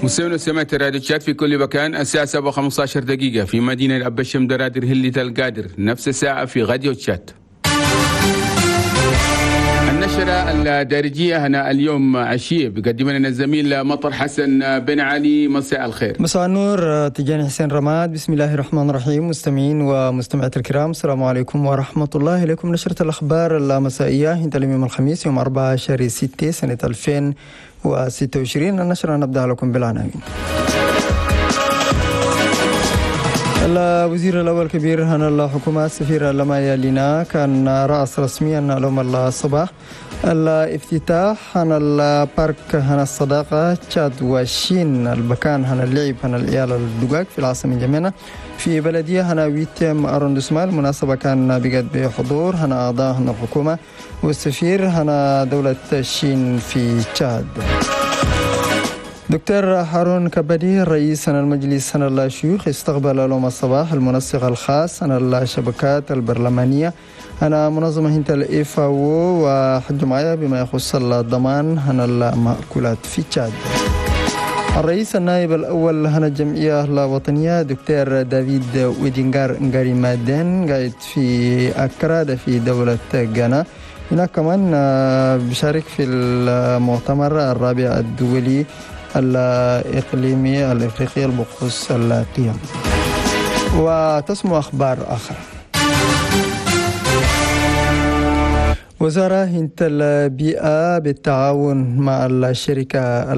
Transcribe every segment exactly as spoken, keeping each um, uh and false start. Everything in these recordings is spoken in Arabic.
مستمعين وسمعت راديو تشات في كل مكان. الساعة سبعة وخمسة عشر دقيقة في مدينة أبشم درادر هلة القادر، نفس الساعة في راديو تشات. النشرة الدارجية هنا اليوم عشية بيقدم لنا الزميل مطر حسن بن علي. مساء الخير. مساء النور تجاني حسين رماد. بسم الله الرحمن الرحيم. مستمعين ومستمعات الكرام، السلام عليكم ورحمة الله. إليكم نشرة الأخبار المسائية انت اليوم الخميس يوم أربعة شهر ستة سنة ألفين وستة وعشرين. النشرة نبدأ لكم بالعناوين. الوزير الأول كبير هنا الحكومة السفير لما يلينا كان رأس رسميا اليوم الصباح الافتتاح هنا البارك هنا الصداقة تشاد وشين البكان هنا اللعب هنا العيال الدقاق في العاصمة الجمينة في بلدية هنا ويتم أروندسمال. المناسبة كان بقد بحضور هنا أعضاء هنا الحكومة والسفير هنا دولة الشين في تشاد. دكتور هارون كبدي رئيس المجلس هنا الشيوخ استقبل اليوم الصباح المنسق الخاص هنا الشبكات البرلمانية هنا منظمة هنت الإفاو وحج معايا بما يخص الضمان هنا المأكولات في تشاد. الرئيس النائب الأول هنا الجمعية الوطنية دكتور دافيد ويدينغار نغاري مادين قاعد في أكراد في دولة غانا. هناك كمان بشارك في المؤتمر الرابع الدولي الإقليمي الإفريقي بخصوص القيم. وتسمع أخبار آخر. وزارة هند البيئة بالتعاون مع الشركة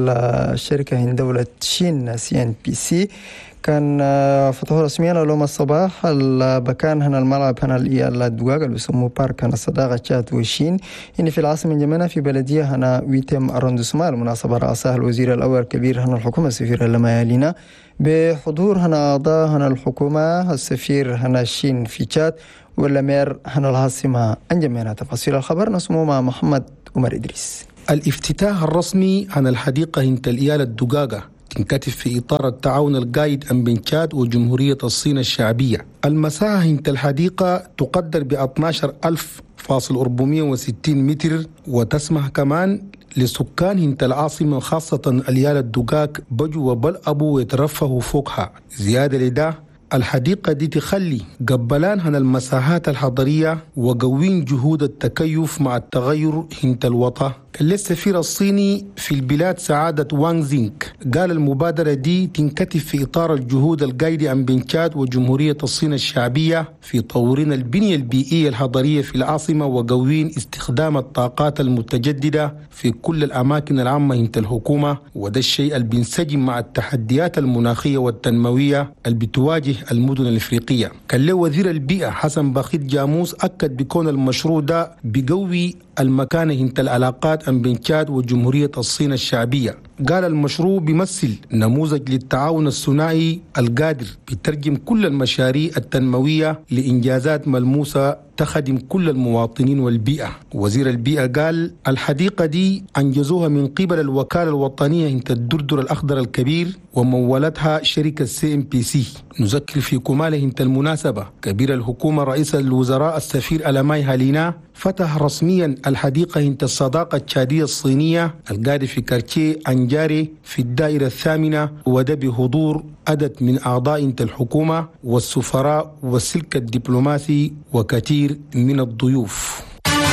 الشركة هند دولة الصين سي إن بي سي كان فتحوا رسميا اليوم الصباح المكان هنا الملعب هنا الدقاق اللي يسموه بارك هنا الصداقة تشاد وشين هنا في العاصمة الجمينة في بلدية هنا ويتم أروندسمال. المناسبة رأسها الوزير الأول كبير هنا الحكومة السفير لما يلينا بحضور هنا أعضاء هنا الحكومة السفير هنا الشين في تشاد والأمير هنا العاصمة الجمينة. تفاصيل الخبر نسمو مع محمد عمر إدريس. الافتتاح الرسمي عن الحديقة هنتليال الدقاقة تنكتب في إطار التعاون القائد بين تشاد وجمهورية الصين الشعبية. المساحة هنت الحديقة تقدر ب اثني عشر ألف وأربعمائة وستين متر وتسمح كمان لسكان هنت العاصمة خاصة اليال الدقاق بجوا وبلعبوا ويترفهوا فوقها. زيادة لده الحديقة دي تخلي قبلان هنا المساحات الحضرية وقوين جهود التكيف مع التغير هنت الوطا. كان السفير الصيني في البلاد سعادة وانغ زينك قال المبادرة دي تنكتب في إطار الجهود القايدة بين تشاد وجمهورية الصين الشعبية في تطوير البنية البيئية الحضرية في العاصمة وقوين استخدام الطاقات المتجددة في كل الأماكن العامة هنت الحكومة. وده الشيء اللي بينسجم مع التحديات المناخية والتنموية اللي بتواجه المدن الإفريقية. كان له وزير البيئة حسن بخيت جاموس أكد بكون المشروع ده بقوي المكان هنت العلاقات بين تشاد وجمهورية الصين الشعبية. قال المشروع بيمثل نموذج للتعاون الثنائي القادر بترجم كل المشاريع التنموية لإنجازات ملموسة تخدم كل المواطنين والبيئة. وزير البيئة قال الحديقة دي أنجزوها من قبل الوكالة الوطنية هنت الدردر الأخضر الكبير ومولتها شركة سي إم بي سي. نذكر في كمال هنت المناسبة كبير الحكومة رئيس الوزراء السفير ألماي هالينا فتح رسميا الحديقة هنت الصداقة التشادية الصينية القاعدة في كارتيه أنجاري في الدائرة الثامنة، وده بحضور عدد من أعضاء هنت الحكومة والسفراء والسلك الدبلوماسي وكثير من الضيوف.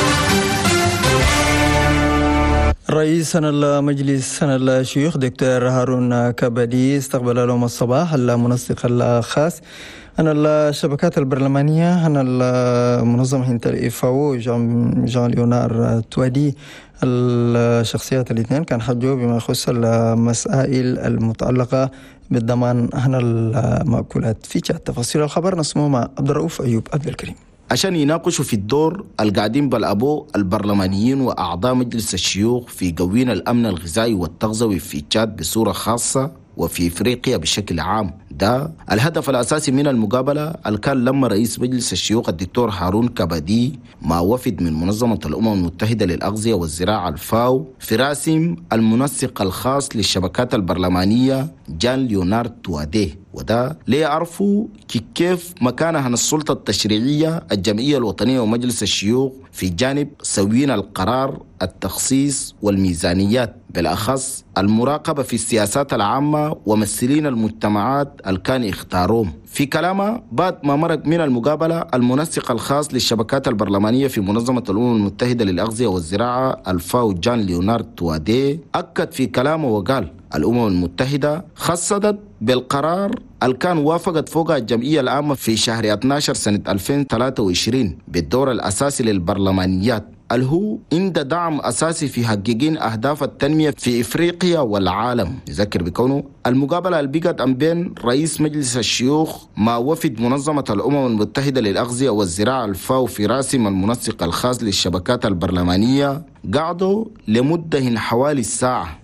رئيس المجلس الشيوخ دكتور هارون كبدي استقبل اليوم الصباح المنسق الخاص أنا الشبكات البرلمانية أنا المنظمة هنت الإفاو جان, جان ليونار توادي. الشخصيات الاثنين كان حجوا بما يخص المسائل المتعلقة بالضمان هنا المأكولات في تشاد. تفاصيل الخبر نسمعه مع عبد الرؤوف أيوب عبد الكريم. عشان يناقشوا في الدور القاعدين بالأبو البرلمانيين وأعضاء مجلس الشيوخ في قوين الأمن الغذائي والتغذوي في تشاد بصورة خاصة وفي إفريقيا بشكل عام. ده الهدف الأساسي من المقابلة اللي كان لما رئيس مجلس الشيوخ الدكتور هارون كبدي مع وفد من منظمة الأمم المتحدة للأغذية والزراعة الفاو في راسم المنسق الخاص للشبكات البرلمانية جان ليونارد تواديه. وده ليه عرفوا كيف مكانها السلطة التشريعية الجمعية الوطنية ومجلس الشيوخ في جانب سوين القرار التخصيص والميزانيات، بالأخص المراقبة في السياسات العامة وممثلين المجتمعات اللي كان يختاروهم. في كلامه بعد ما مرق من المقابلة المنسق الخاص للشبكات البرلمانية في منظمة الأمم المتحدة للأغذية والزراعة الفاو جان ليونارد تواديه، أكد في كلامه وقال الأمم المتحدة خصدت بالقرار اللي كان وافقت فوق الجمعية العامة في شهر اثني عشر سنة ألفين وثلاثة وعشرين بالدور الأساسي للبرلمانيات اللي هو عند دعم أساسي في تحقيق أهداف التنمية في إفريقيا والعالم. يذكر بكونه المقابلة اللي بقت بين رئيس مجلس الشيوخ مع وفد منظمة الأمم المتحدة للأغذية والزراعة الفاو في راسم المنسق الخاص للشبكات البرلمانية قعدوا لمدة حوالي الساعة.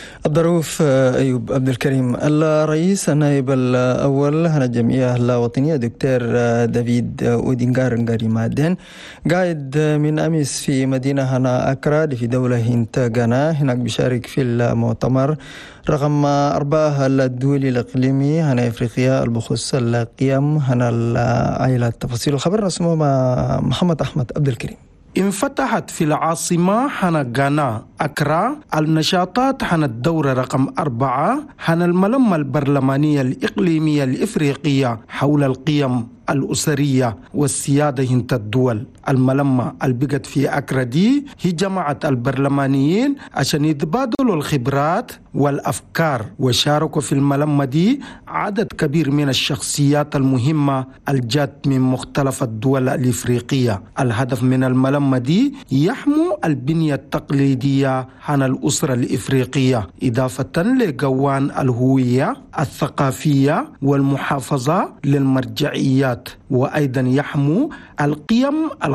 الظروف أيوب عبد الكريم. الرئيس النائب الأول هنا الجمعية الوطنية دكتور دافيد أودينغار نغاري مادين قاعد من أمس في مدينة هنا أكرا في دولة هند غانا، هناك بيشارك في المؤتمر رقم أربعة الدولي الإقليمي هنا إفريقيا البخصوص القيم هنا العائلة. تفاصيل الخبر اسمه مع محمد أحمد عبد الكريم. انفتحت في العاصمة حنا غانا أكرا النشاطات حنا الدورة رقم أربعة حنا الملمة البرلمانية الإقليمية الإفريقية حول القيم الأسرية والسيادة هنت الدول. الملمة البقت في أكرا دي هي جماعة البرلمانيين عشان يتبادلوا الخبرات والأفكار، وشاركوا في الملمة دي عدد كبير من الشخصيات المهمة الجات من مختلف الدول الإفريقية. الهدف من الملمة دي يحمو البنية التقليدية عن الأسرة الإفريقية إضافة لقوان الهوية الثقافية والمحافظة للمرجعيات، وأيضا يحمو القيم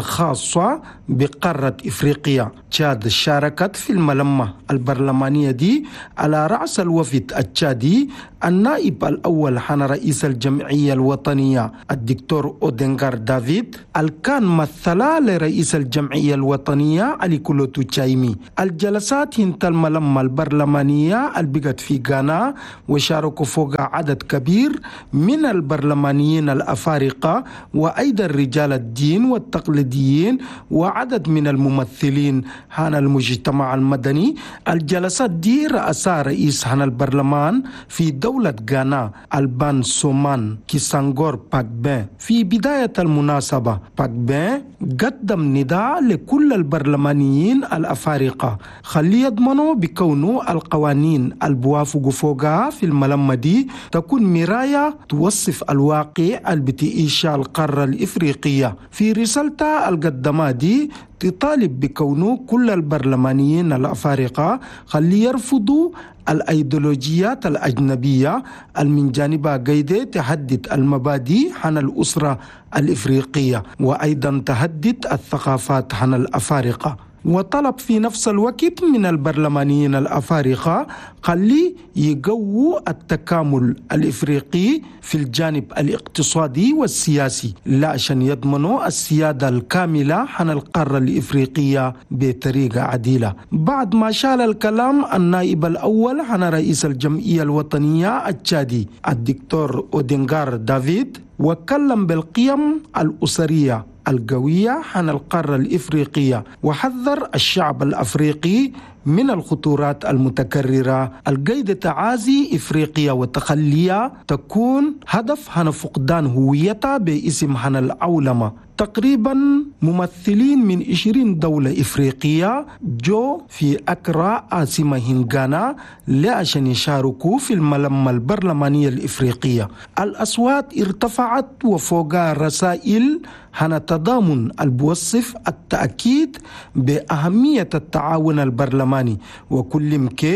الخاصة بقارة إفريقيا. تشاد شاركت في الملمة البرلمانية دي على رأس الوفد التشادي النائب الأول حنا رئيس الجمعية الوطنية الدكتور أودينغار دافيد الكان مثلا لرئيس الجمعية الوطنية علي كولوتو تشايمي. الجلسات هنت الملمة البرلمانية البقت في غانا وشاركوا فوق عدد كبير من البرلمانيين الأفارقة وأيضا رجال الدين والتقليديين وعدد من الممثلين عن المجتمع المدني. الجلسات دي رأسها رئيس عن البرلمان في دولة غانا البان سومان كيسانغور باكبين. في بداية المناسبة باكبين قدم نداء لكل البرلمانيين الأفارقة خلي يضمنوا بكونه القوانين البوافق فوقها في الملمة دي تكون مراية توصف الواقع البتعيش القارة الإفريقية. في رسالتها القدمة دي تطالب بكونه كل البرلمانيين الأفارقة خلي يرفضوا الأيديولوجيات الأجنبية المن جانبها قيدة تهدد المبادئ عن الأسرة الإفريقية وأيضا تهدد الثقافات عن الأفارقة. وطلب في نفس الوقت من البرلمانيين الأفارقة خلي يقووا التكامل الإفريقي في الجانب الاقتصادي والسياسي لا عشان يضمنوا السيادة الكاملة عن القارة الإفريقية بطريقة عديلة. بعد ما شال الكلام النائب الأول عن رئيس الجمعية الوطنية التشادي الدكتور أودينغار دافيد وكلم بالقيم الأسرية القوية عن القارة الإفريقية وحذر الشعب الأفريقي من الخطورات المتكررة القيد تعازي إفريقيا وتخليها تكون هدف عن فقدان هويتها باسم عن العولمة. تقريبا ممثلين من عشرين دولة إفريقية جو في أكرا عاصمة غانا لعشان يشاركوا في الملمة البرلمانية الإفريقية. الأصوات ارتفعت وفوقها رسائل عن تضامن البوصف التأكيد بأهمية التعاون البرلماني وكل مكي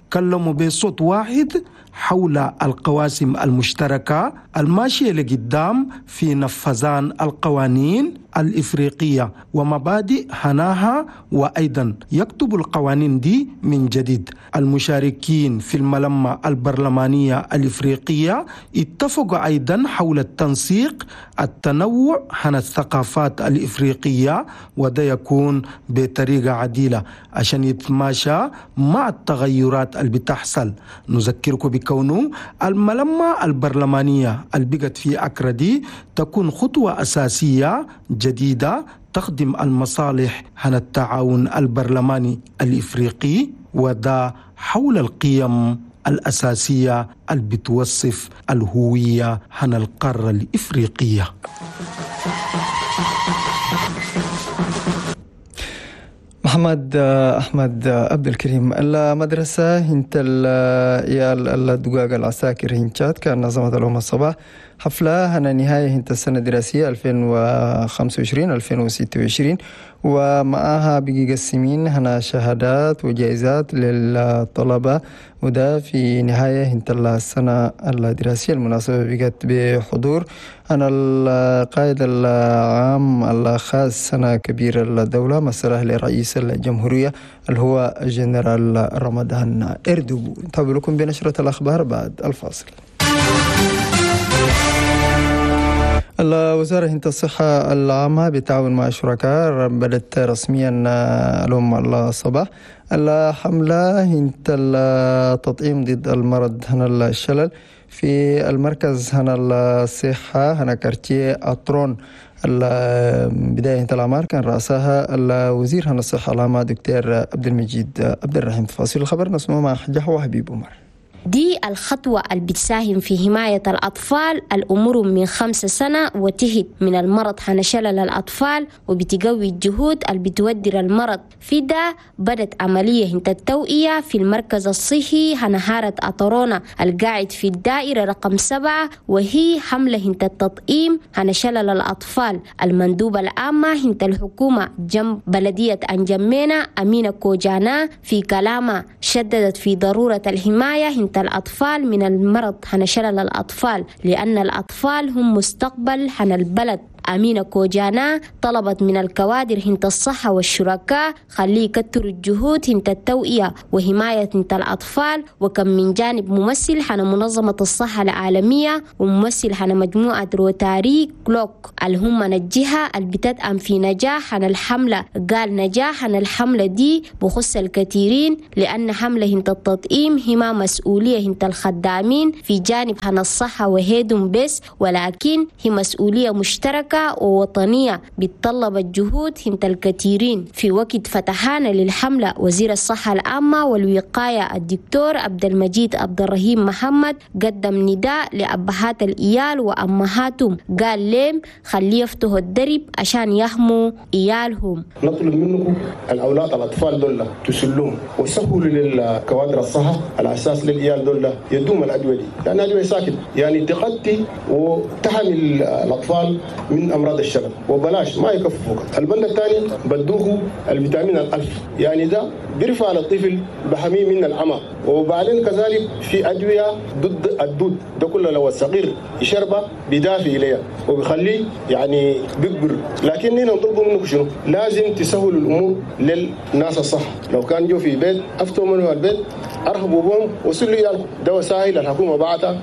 كلموا بصوت واحد حول القواسم المشتركة الماشية لقدام في نفذان القوانين الإفريقية ومبادئ هناها، وأيضا يكتب القوانين دي من جديد. المشاركين في الملمة البرلمانية الإفريقية اتفقوا أيضا حول التنسيق التنوع عن الثقافات الإفريقية، وده يكون بطريقة عديلة عشان يتماشى مع التغيرات اللي بتحصل. نذكركم بكونه الملمة البرلمانية اللي بقت في أكرا دي تكون خطوة أساسية جديدة تخدم المصالح عن التعاون البرلماني الإفريقي، وده حول القيم الأساسية اللي بتوصف الهوية عن القارة الإفريقية. محمد أحمد عبد الكريم. المدرسة هنت الدقاق العساكر هنشات كان نظمت لهم الصباح حفلة هنا نهاية هنت السنة الدراسية ألفين وخمسة وعشرين ألفين وستة وعشرين، ومعها بقي قسمين هنا شهادات وجائزات للطلبة، وده في نهاية هنت السنة الدراسية. المناسبة بقت بحضور أنا القائد العام الخاص سنة كبير الدولة مسألة لرئيس الجمهورية اللي هو جنرال رمضان إردوغو. نتابع لكم بنشرة الأخبار بعد الفاصل. الوزارة هنت الصحة العامة بالتعاون مع الشركاء بدأت رسميا اليوم الصباح الحملة هنت التطعيم ضد المرض هنا الشلل في المركز هنا الصحة هنا كارتيه أطرون. بداية هنت الأعمار كان رأسها الوزير هنا الصحة العامة دكتور عبد المجيد عبد الرحيم. تفاصيل الخبر نسمع مع جحوة حبيب عمر. دي الخطوة اللي بتساهم في حماية الأطفال الأمور من خمسة سنة وتهد من المرض حن شلل الأطفال، وبتقوي الجهود اللي بتودر المرض. في ده بدت عملية هنت التوئية في المركز الصحي هنهارة أطرونا القاعد في الدائرة رقم سبعة، وهي حملة هنت التطعيم هن شلل الأطفال. المندوبة العامة هنت الحكومة جنب بلدية أنجمينا أمينة كوجانا في كلامها شددت في ضرورة الحماية هنت الأطفال من المرض عن شلل الأطفال، لأن الأطفال هم مستقبل عن البلد. أمينة كوجانا طلبت من الكوادر هنت الصحة والشركاء خليه يكتروا الجهود هنت التوئية وحماية هنت الأطفال، وكم من جانب ممثل عن منظمة الصحة العالمية وممثل عن مجموعة روتاري كلوك اللي هم الجهة اللي بتدعم في نجاح عن الحملة. قال نجاح عن الحملة دي بخص الكثيرين، لأن حملة هنت التطعيم هما مسؤولية هنت الخدامين في جانب عن الصحة وهيدهم بس، ولكن هي مسؤولية مشتركة ووطنية بتطلب الجهود هنت الكثيرين. في وقت فتحان للحملة وزير الصحة العامة والوقاية الدكتور عبد المجيد عبد الرحيم محمد قدم نداء لأبهات الإيال وأمهاتهم، قال لهم خليه يفتحوا الدرب عشان يحموا إيالهم. نطلب منكم الأولاد الأطفال دول تسلوهم وسهلوا للكوادر الصحة على أساس للإيال دول يدوم الأدوية دي، لأن الأدوية ساكت يعني تغطي وتحمي الأطفال من أمراض الشلل، وبلاش ما يكفوك. البند الثاني بدوه الفيتامين الألف، يعني ده بيرفع للطفل بحميه من العمى. وبعدين كذلك في أدوية ضد الدود، ده كله لو الصغير يشربه بيدافع إليه وبيخليه يعني بيكبر. لكن هنا نطلب منكم شنو؟ لازم تسهلوا الأمور للناس الصح. لو كان جو في بيت أفتوا منه البيت أرهبوا بهم وصلوا إلى ده وسائل الحكومة بعتها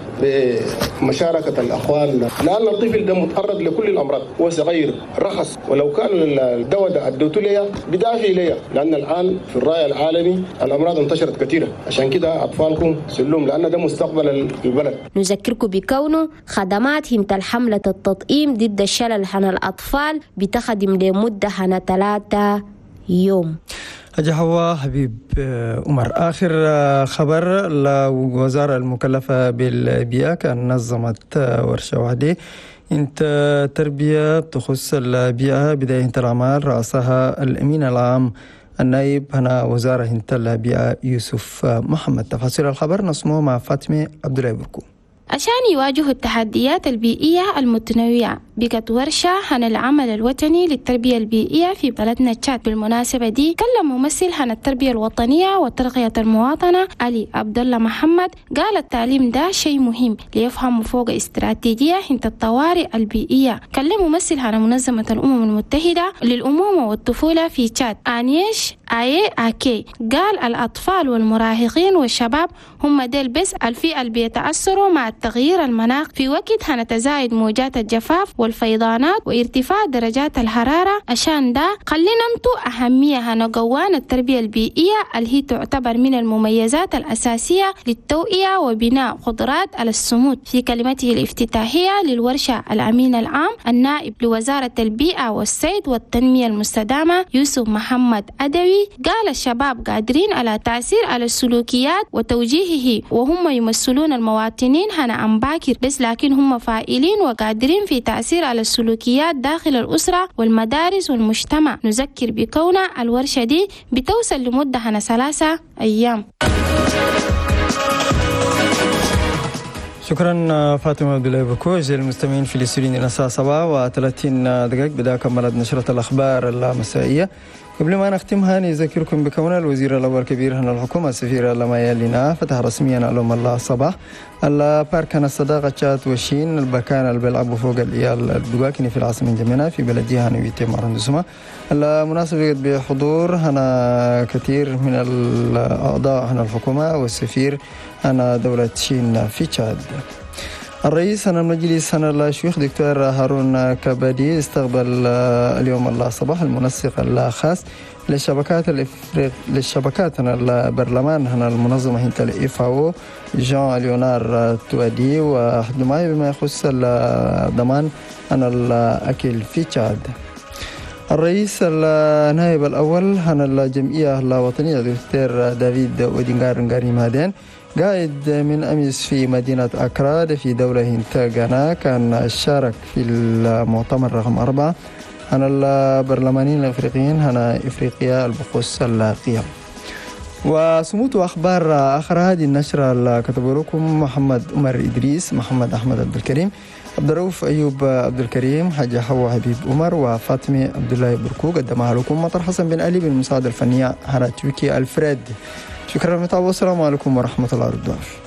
بمشاركة الأخوان، لأن الطفل ده متعرض لكل الأمراض وصغير رخص، ولو كان الدواء ده أدوته ليه بدافع ليه، لأن الآن في الرأي العالمي الأمراض انتشرت كثيرة. عشان كده أطفالكم سلوم، لأن ده مستقبل البلد. نذكركم بكونه خدمات هنت الحملة التطعيم ضد الشلل عن الأطفال بتخدم لمدة عن ثلاثة يوم. أجهوا حبيب عمر. آخر خبر الوزارة المكلفة بالبيئة كان نظمت ورشة واحدة انت تربية تخص البيئة بداية الأعمال رأسها الأمين العام النائب هنا وزارة هنت البيئة يوسف محمد. تفاصيل الخبر نسمعه مع فاطمة عبد الله بركو. عشان يواجهوا التحديات البيئية المتنوعة بقت ورشة عن العمل الوطني للتربية البيئية في بلدنا تشاد. بالمناسبة دي كلم ممثل عن التربية الوطنية وترقية المواطنة علي عبد الله محمد، قال التعليم ده شيء مهم ليفهموا فوق استراتيجية عند الطوارئ البيئية. كلم ممثل عن منظمة الأمم المتحدة للأمومة والطفولة في تشاد آنيش آي آكي، قال الأطفال والمراهقين والشباب هم ديل بس الفئة اللي بيتأثروا مع التغيير المناخ في وقت هنتزايد موجات الجفاف والفيضانات وارتفاع درجات الحرارة. عشان ده خلينا ننطو أهمية هنقوان التربية البيئية اللي هي تعتبر من المميزات الأساسية للتوعية وبناء قدرات على الصمود. في كلمته الافتتاحية للورشة الأمين العام النائب لوزارة البيئة والصيد والتنمية المستدامة يوسف محمد أدوي، قال الشباب قادرين على تأثير على السلوكيات وتوجيهه، وهم يمثلون المواطنين هنا عن باكر بس، لكن هم فاعلين وقادرين في تأثير على السلوكيات داخل الأسرة والمدارس والمجتمع. نذكر بكون الورشة دي بتوصل لمدة هنا ثلاثة أيام. شكرا فاطمة عبد الله بكوج. المستمعين في الاستوديو إلى الساعة سبعة وثلاثين دقائق بدأ كملت نشرة الأخبار المسائية. قبل ما نختمها نذكركم بكون الوزير الأول كبير هنا الحكومة السفير لما لنا فتح رسميا علوم الله صباح البارك الصداقة تشات وشين البكان اللي بيلعبوا فوق الإيال الدواكني في العاصمة جمينة في بلدية هنويتي مرندسمة. المناسبة بحضور هنا كثير من الأعضاء هنا الحكومة والسفير هنا دولة شين في تشاد. الرئيس هنا المجلس هنا الشيخ دكتور هارون كبادي استقبل اليوم الله صباح المنسق الخاص للشبكات الإفريق للشبكات هنا البرلمان هنا المنظمة هنا الإفاو جان ليونار توادي وحدماي بما يخص الضمان هنا الأكل في تشاد. الرئيس النائب الأول هنا الجمعية الوطنية دكتور دافيد ودينغار نغاري مادين قائد من أمس في مدينة أكرا في دولة هنتا كان شارك في المؤتمر رقم أربعة عن البرلمانيين الأفريقيين هنا إفريقيا البخصوص القيم. وسموت أخبار آخر هذه النشرة اللي كتبوا لكم محمد عمر إدريس، محمد أحمد عبد الكريم، عبد الرؤوف أيوب عبد الكريم، حاجة حوا حبيب عمر، وفاطمة عبد الله بركو. قدمها لكم مطر حسن بن علي بالمساعدة الفنية هنا تويكي الفريد. شكرا للمتابعة والسلام عليكم ورحمة الله وبركاته.